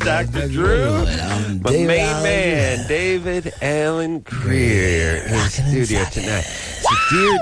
Dr. Drew. My main man, David Allen Greer, in the studio tonight. So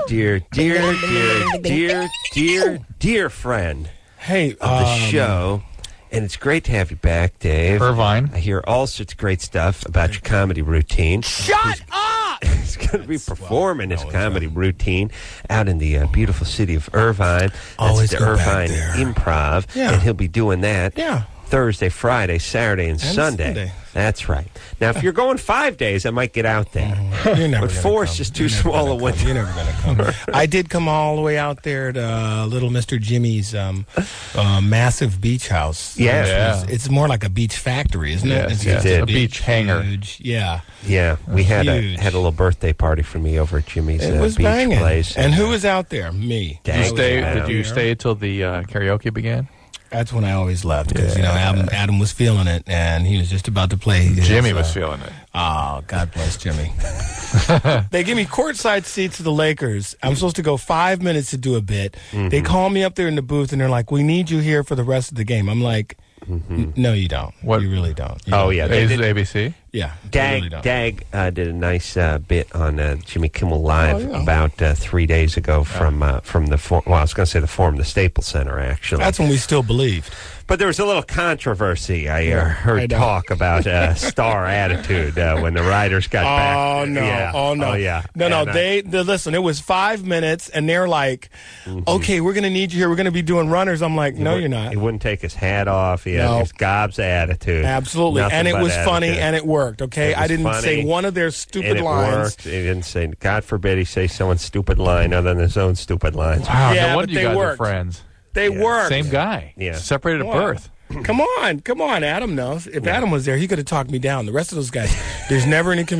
dear friend of the show. And it's great to have you back, Dave. Irvine. I hear all sorts of great stuff about your comedy routine. Shut up! He's going to be performing his comedy routine out in the beautiful city of Irvine. Always That's the go back Irvine there. Improv. Yeah. And he'll be doing that Thursday, Friday, Saturday, and Sunday. That's right. Now, if you're going 5 days, I might get out there. You're never But 4 is just too small a window. You're never going to come. I did come all the way out there to Little Mr. Jimmy's massive beach house. Yeah. It's more like a beach factory, isn't it? It's yes. A beach hangar. Huge. Yeah. Yeah, we had a Huge. little birthday party for me over at Jimmy's It was beach banging. place. And who was out there? Me. Did you stay until the karaoke began? That's when I always left because Adam was feeling it and he was just about to play. Jimmy was feeling it. Oh, God bless Jimmy. They give me courtside seats to the Lakers. I'm supposed to go 5 minutes to do a bit. Mm-hmm. They call me up there in the booth and they're like, "We need you here for the rest of the game." I'm like, "No, you don't. What? You really don't." Is it ABC? Yeah. Dag did a nice bit on Jimmy Kimmel Live about 3 days ago from the I was going to say the Forum, the Staples Center, actually. That's when we still believed. But there was a little controversy. I heard talk about star attitude when the writers got back. Oh, no. Yeah. Oh, no. Oh, yeah. No. They listen, it was 5 minutes, and they're like, okay, we're going to need you here. We're going to be doing runners. I'm like, no, you're not. He wouldn't take his hat off. He had his gob's attitude. Absolutely. Nothing and it but was funny, attitude. and it worked, okay? I didn't say one of their stupid and it lines. Worked. He didn't say, God forbid he say someone's stupid line other than his own stupid lines. Wow, Yeah, no wonder but you they guys worked. are friends. They worked. Same guy. Yeah. Separated at birth. Come on. Adam knows. If Adam was there, he could have talked me down. The rest of those guys, there's never any communication.